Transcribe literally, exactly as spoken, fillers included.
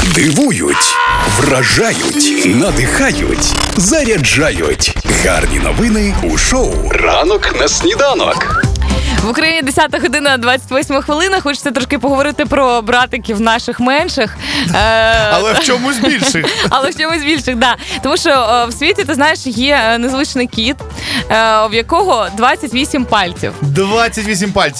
Дивують, вражають, надихають, заряджають. Гарні новини у шоу «Ранок на сніданок». В Україні десята година, двадцять восьма хвилина. Хочеться трошки поговорити про братиків наших менших. Але в чомусь більших. Але в чомусь більших, да. Тому що в світі, ти знаєш, є незвичний кіт, в якого двадцять вісім пальців. двадцять вісім пальців.